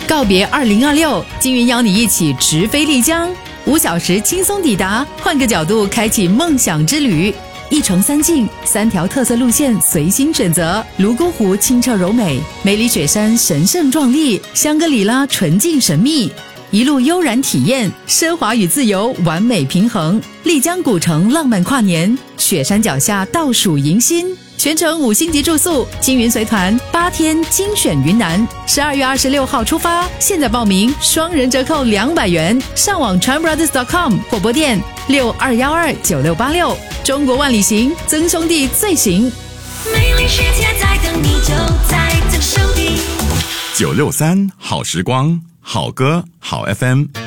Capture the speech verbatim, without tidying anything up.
告别二零二六，金云邀你一起直飞丽江，五小时轻松抵达，换个角度开启梦想之旅。一程三境，三条特色路线随心选择。泸沽湖清澈柔美，梅里雪山神圣壮丽，香格里拉纯净神秘。一路悠然体验，奢华与自由完美平衡。丽江古城浪漫跨年，雪山脚下倒数迎新。全程五星级住宿，金云随团八天精选云南，十二月二十六号出发，现在报名双人折扣两百元，上网 tran brothers dot com 或拨电六二一二九六八六。中国万里行，曾兄弟最行。 美丽世界在等你，就在曾兄弟。 九六三好时光，好歌好 F M。